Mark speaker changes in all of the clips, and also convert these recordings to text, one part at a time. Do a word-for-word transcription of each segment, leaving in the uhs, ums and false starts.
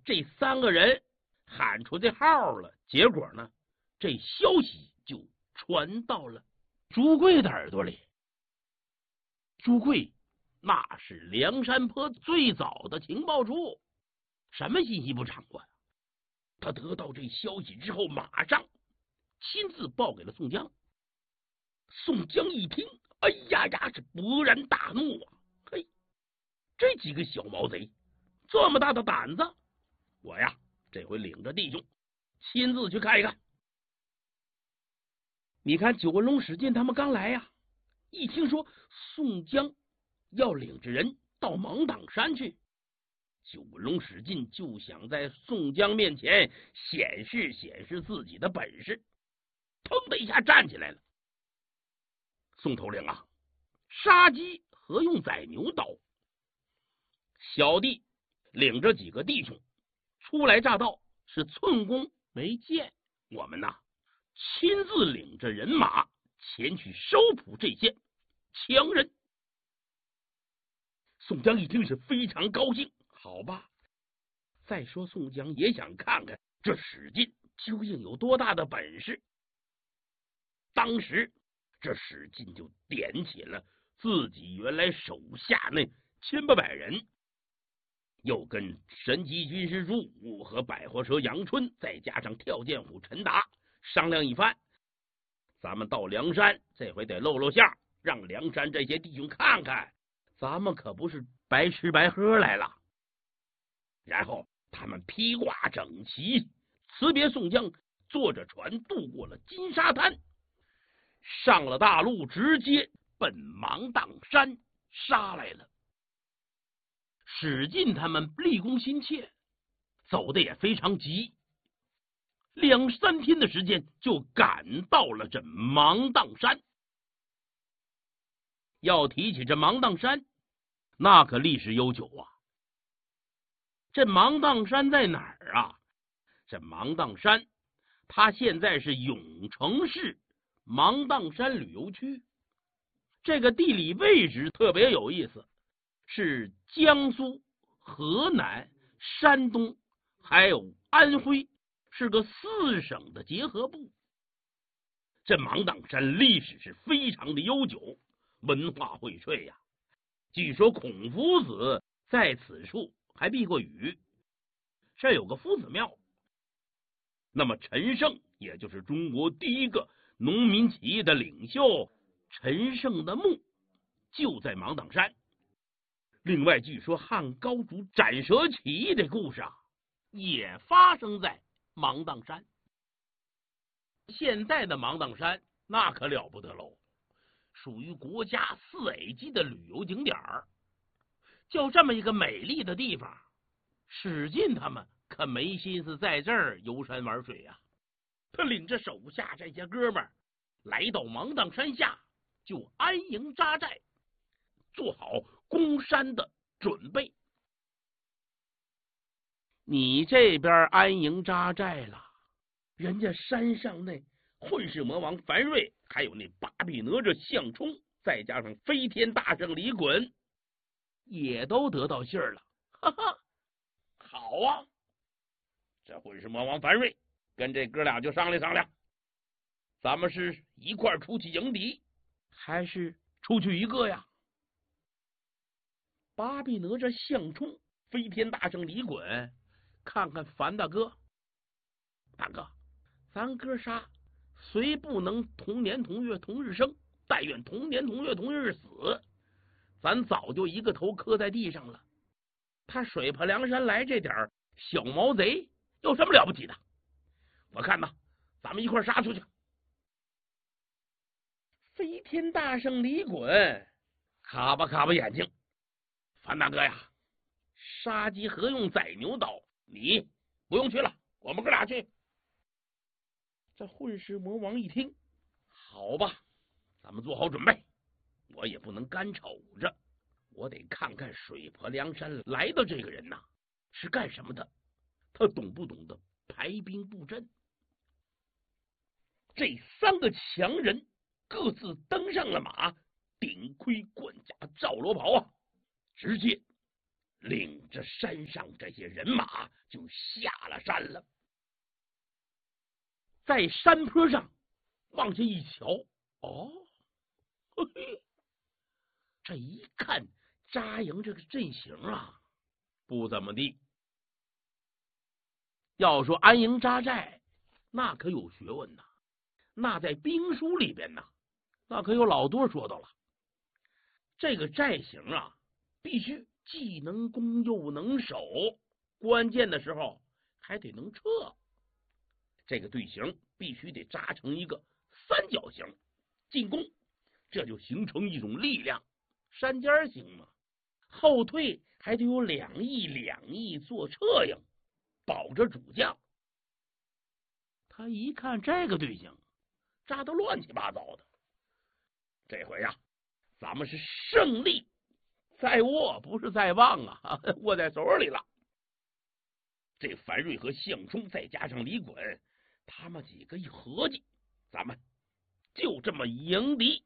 Speaker 1: 这三个人喊出这号了，结果呢，这消息就传到了朱贵的耳朵里。朱贵那是梁山泊最早的情报处，什么信息不掌握？他得到这消息之后，马上亲自报给了宋江。宋江一听，哎呀呀，是勃然大怒啊！嘿，这几个小毛贼这么大的胆子，我呀这回领着弟兄亲自去看一看。你看九纹龙史进他们刚来呀，一听说宋江要领着人到芒砀山去，九纹龙史进就想在宋江面前显示显示自己的本事，腾的一下站起来了。宋头领啊，杀鸡何用宰牛刀？小弟领着几个弟兄初来乍到，是寸功没见，我们呐亲自领着人马前去收捕这些强人。宋江一听是非常高兴，好吧，再说宋江也想看看这史进究竟有多大的本事。当时这史进就点起了自己原来手下那千八百人，又跟神机军师朱武和百花蛇杨春，再加上跳涧虎陈达商量一番，咱们到梁山这回得露露相，让梁山这些弟兄看看咱们可不是白吃白喝来了。然后他们披挂整齐，辞别宋江，坐着船渡过了金沙滩，上了大路，直接奔芒砀山杀来了。史进他们立功心切，走的也非常急，两三天的时间就赶到了这芒砀山。要提起这芒砀山，那可历史悠久啊。这芒砀山在哪儿啊？这芒砀山它现在是永城市芒砀山旅游区，这个地理位置特别有意思，是江苏、河南、山东还有安徽，是个四省的结合部。这芒砀山历史是非常的悠久，文化荟萃呀。据说孔夫子在此处还避过雨，这有个夫子庙。那么陈胜，也就是中国第一个农民起义的领袖陈胜的墓就在芒砀山。另外据说汉高祖斩蛇起义的故事啊，也发生在芒砀山。现在的芒砀山那可了不得喽，属于国家四 A 级的旅游景点儿。就这么一个美丽的地方，史进他们可没心思在这儿游山玩水呀、啊。他领着手下这些哥们儿来到芒砀山下，就安营扎寨，做好攻山的准备。你这边安营扎寨了，人家山上那混世魔王樊瑞，还有那八臂哪吒项冲，再加上飞天大圣李衮，也都得到信儿了。哈哈，好啊！这混世魔王樊瑞跟这哥俩就商量商量，咱们是一块儿出去迎敌，还是出去一个呀？八臂哪吒项冲、飞天大圣李衮看看樊大哥，大哥，咱哥仨虽不能同年同月同日生，但愿同年同月同日死。咱早就一个头磕在地上了，他水泊梁山来这点小毛贼有什么了不起的？我看呐，咱们一块杀出去。飞天大圣李衮卡巴卡巴眼睛，樊大哥呀，杀鸡何用宰牛刀？你不用去了，我们哥俩去。这混世魔王一听，好吧，咱们做好准备。我也不能干瞅着，我得看看水泊梁山来的这个人呐是干什么的，他懂不懂得排兵布阵。这三个强人各自登上了马，顶盔贯甲罩罗袍啊，直接领着山上这些人马就下了山了。在山坡上往下一瞧，哦，嘿嘿，这一看扎营这个阵型啊，不怎么地。要说安营扎寨，那可有学问呐，那在兵书里边呢，那可有老多说到了。这个寨型啊，必须既能攻又能守，关键的时候还得能撤。这个队形必须得扎成一个三角形进攻，这就形成一种力量。山尖形嘛，后退还得有两翼两翼做策应，保着主将。他一看这个队形扎得乱七八糟的，这回呀、啊，咱们是胜利在握，不是在望啊，握在手里了。这樊瑞和项冲再加上李衮，他们几个一合计，咱们就这么迎敌。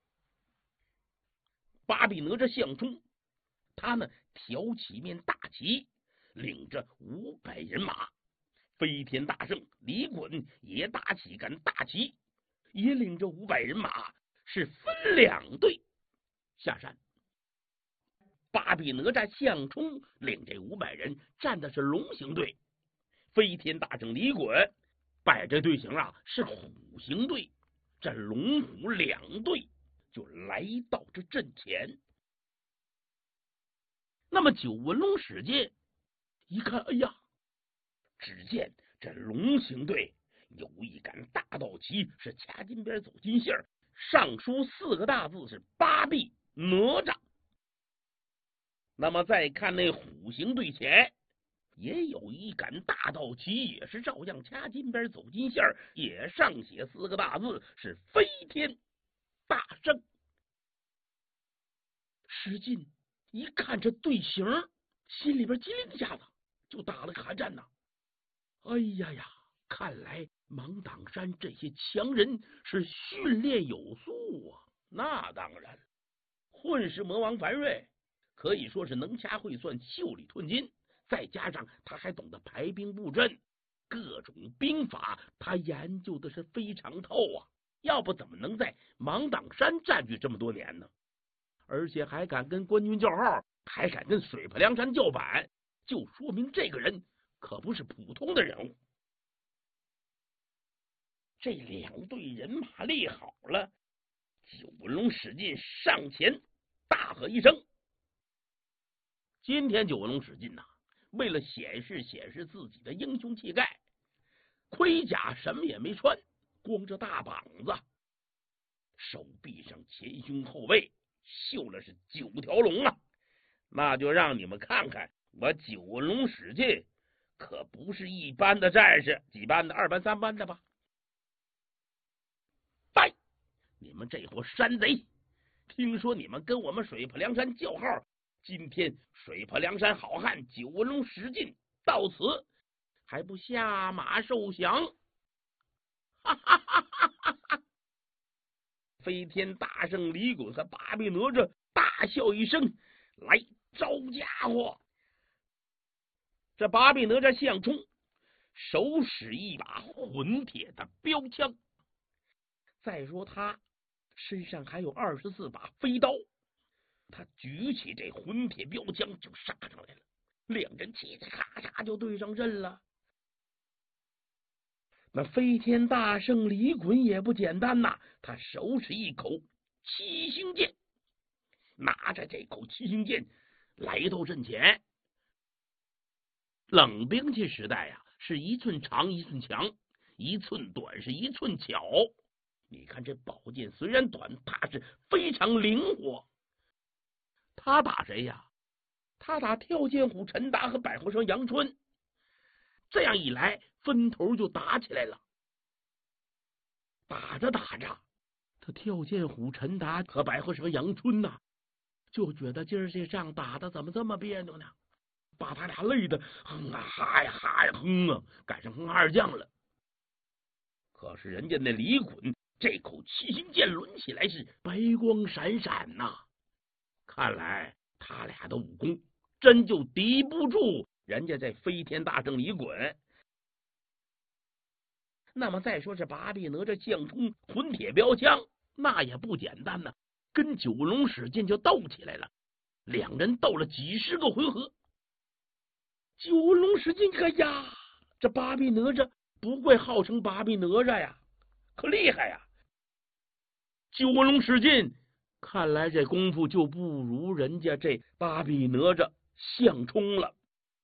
Speaker 1: 巴比哪吒项冲，他呢挑起面大旗，领着五百人马；飞天大圣李衮也打起杆大旗，也领着五百人马，是分两队下山。巴比哪吒项冲领这五百人站的是龙形队，飞天大圣李衮摆这队形啊是虎形队，这龙虎两队就来到这阵前。那么九纹龙史进一看，哎呀，只见这龙形队有一杆大道旗，是掐金边走金线，上书四个大字是巴比哪吒。那么再看那虎形队前也有一杆大道旗，也是照样掐金边走金线，也上写四个大字是飞天大圣。史进一看这队形，心里边机灵一下子就打了个寒战呐。哎呀呀，看来芒砀山这些强人是训练有素啊。那当然，混世魔王樊瑞可以说是能掐会算，袖里吞金，再加上他还懂得排兵布阵，各种兵法他研究的是非常透啊，要不怎么能在芒砀山占据这么多年呢？而且还敢跟官军叫号，还敢跟水泊梁山叫板，就说明这个人可不是普通的人物。这两队人马立好了，九纹龙史进上前大喝一声。今天九纹龙史进呐、啊，为了显示显示自己的英雄气概，盔甲什么也没穿，光着大膀子，手臂上前胸后背绣了是九条龙啊！那就让你们看看我九纹龙史进可不是一般的战士，几班的，二班三班的吧？拜！你们这伙山贼，听说你们跟我们水泊梁山叫号，今天水泊梁山好汉九纹龙史进到此，还不下马受降？哈哈哈哈哈哈！飞天大圣李衮和巴比哪吒大笑一声，来招家伙！这巴比哪吒项冲手使一把混铁的标枪，再说他身上还有二十四把飞刀，他举起这混铁标枪就杀上来了，两人嘁嘁咔嚓就对上阵了。那飞天大圣李衮也不简单呐，他手持一口七星剑，拿着这口七星剑来到阵前。冷兵器时代呀、啊，是一寸长一寸强，一寸短是一寸巧。你看这宝剑虽然短，它是非常灵活。他打谁呀？他打跳涧虎陈达和百活蛇杨春。这样一来，分头就打起来了。打着打着，他跳涧虎陈达和百活蛇杨春呐、啊，就觉得今儿这仗打的怎么这么别扭呢？把他俩累的哼啊哈呀哈呀哼啊，赶上哼二将了。可是人家那李衮这口七星剑抡起来是白光闪闪呐、啊，看来他俩的武功真就敌不住人家在飞天大圣里滚。那么再说这八臂哪吒相冲混铁标枪，那也不简单呢，跟九龙史进就斗起来了，两人斗了几十个回合。九龙史进可呀，这八臂哪吒不会号称八臂哪吒呀，可厉害呀！九龙史进看来这功夫就不如人家这八臂哪吒相冲了。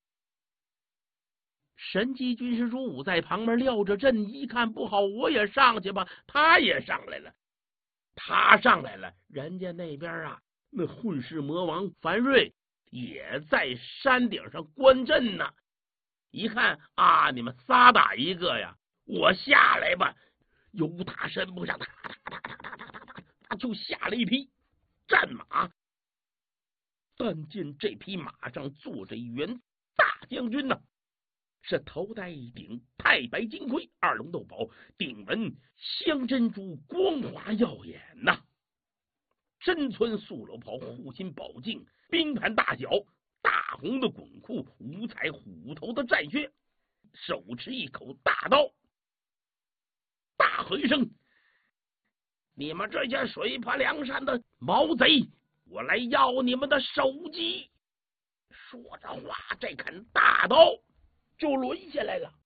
Speaker 1: 神机军师朱武在旁边撂着阵，一看不好，我也上去吧。他也上来了，他上来了，人家那边啊，那混世魔王樊瑞也在山顶上观阵呢。一看啊，你们仨打一个呀，我下来吧。由他身部上哒哒哒哒哒哒哒哒就下了一匹战马。但见这匹马上坐着一员大将军呢、啊。是头戴一顶太白金盔，二龙斗宝，顶纹镶珍珠，光华耀眼呐、啊！身穿素罗袍，护心宝镜，冰盘大小，大红的滚裤，五彩虎头的战靴，手持一口大刀，大喝一声：“你们这些水泊梁山的毛贼，我来要你们的首级！”说着话，这砍大刀就抡下来了。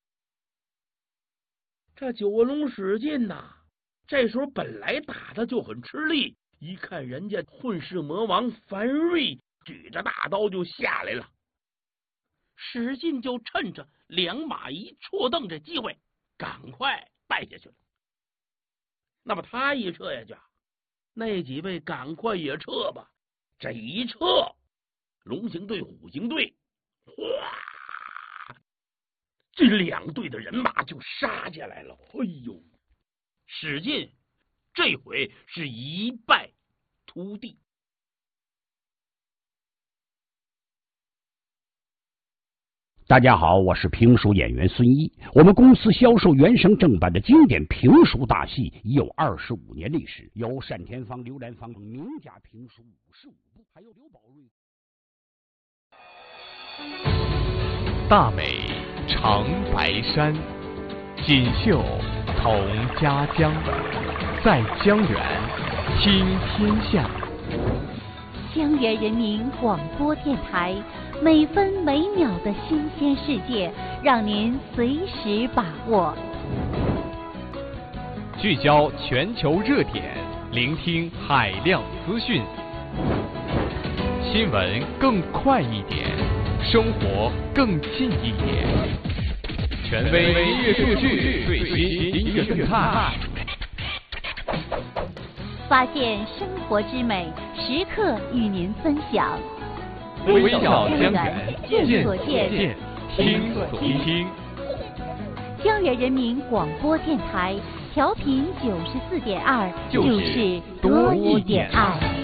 Speaker 1: 这九龙史进呐，这时候本来打的就很吃力，一看人家混世魔王樊瑞举着大刀就下来了，史进就趁着两马一错蹬这机会，赶快败下去了。那么他一撤下去，那几位赶快也撤吧。这一撤，龙行队、虎行队，哗！这两队的人马就杀下来了。哎呦，史进这回是一败涂地。
Speaker 2: 大家好，我是评书演员孙一。我们公司销售原声正版的经典评书大戏已有二十五年历史，有单田芳、刘兰芳等名家评书五十五部，还有刘宝瑞。
Speaker 3: 大美长白山，锦绣同家乡，在江源听天下。
Speaker 4: 江源人民广播电台，每分每秒的新鲜世界，让您随时把握。
Speaker 3: 聚焦全球热点，聆听海量资讯，新闻更快一点，生活更近一点。权威音乐数据，最新音乐动态，
Speaker 4: 发现生活之美，时刻与您分享。
Speaker 3: 微小江源，
Speaker 4: 见所见，
Speaker 3: 听所听。
Speaker 4: 江源人民广播电台，调频九十四点二，就是多一点爱。